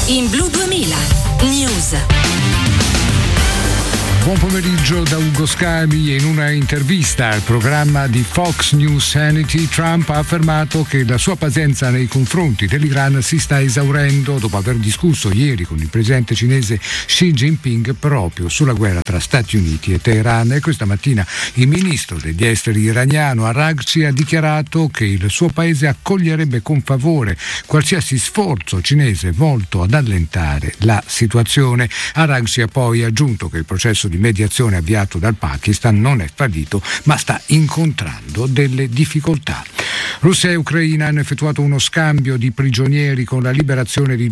in Blu 2000 News. Buon pomeriggio da Ugo Scavi. In una intervista al programma di Fox News Sanity, Trump ha affermato che la sua pazienza nei confronti dell'Iran si sta esaurendo dopo aver discusso ieri con il presidente cinese Xi Jinping proprio sulla guerra tra Stati Uniti e Teheran. E questa mattina il ministro degli esteri iraniano Araghchi ha dichiarato che il suo paese accoglierebbe con favore qualsiasi sforzo cinese volto ad allentare la situazione. Araghchi ha poi aggiunto che il processo di mediazione avviato dal Pakistan non è fallito, ma sta incontrando delle difficoltà. Russia e Ucraina hanno effettuato uno scambio di prigionieri con la liberazione di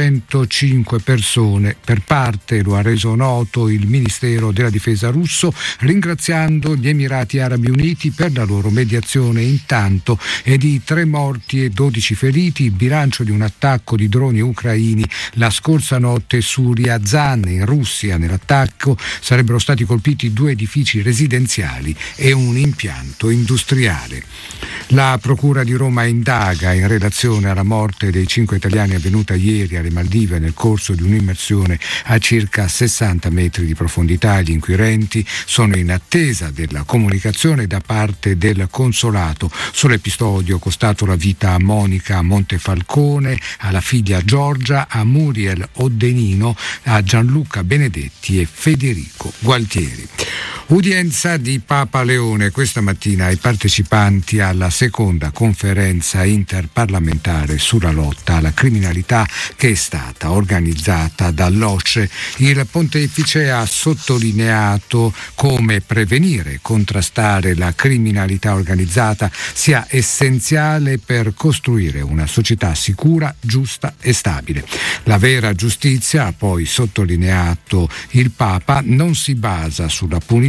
205 persone. Per parte lo ha reso noto il Ministero della Difesa russo, ringraziando gli Emirati Arabi Uniti per la loro mediazione. Intanto è di 3 morti e 12 feriti il bilancio di un attacco di droni ucraini la scorsa notte su Ryazan in Russia. Nell'attacco sarebbero stati colpiti 2 edifici residenziali e un impianto industriale. La Procura di Roma indaga in relazione alla morte dei 5 italiani avvenuta ieri alle Maldive nel corso di un'immersione a circa 60 metri di profondità. Gli inquirenti sono in attesa della comunicazione da parte del consolato sull'episodio costato la vita a Monica Montefalcone, alla figlia Giorgia, a Muriel Oddenino, a Gianluca Benedetti e Federico Gualtieri. Udienza di Papa Leone questa mattina ai partecipanti alla seconda conferenza interparlamentare sulla lotta alla criminalità che è stata organizzata dall'OCSE. Il pontefice ha sottolineato come prevenire e contrastare la criminalità organizzata sia essenziale per costruire una società sicura, giusta e stabile. La vera giustizia, ha poi sottolineato il Papa, non si basa sulla punizione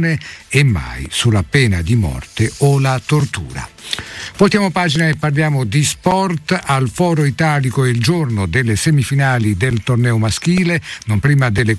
e mai sulla pena di morte o la tortura. Voltiamo pagina e parliamo di sport. Al Foro Italico il giorno delle semifinali del torneo maschile, non prima delle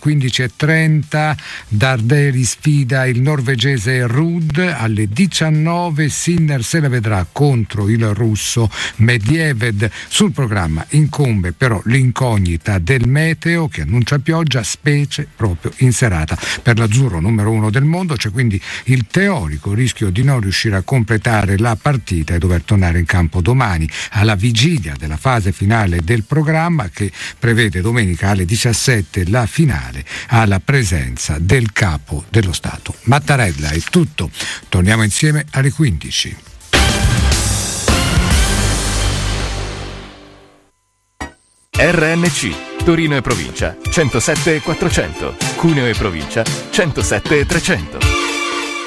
15:30 Darderi sfida il norvegese Ruud, alle 19 Sinner se la vedrà contro il russo Medvedev. Sul programma incombe però l'incognita del meteo che annuncia pioggia, specie proprio in serata. Per l'azzurro numero 1 del mondo c'è quindi il teorico rischio di non riuscire a completare la partita e dover tornare in campo domani, alla vigilia della fase finale del programma che prevede domenica alle 17 la finale alla presenza del capo dello Stato Mattarella. È tutto, torniamo insieme alle 15. RNC Torino e provincia 107 e 400, Cuneo e provincia 107 e 300.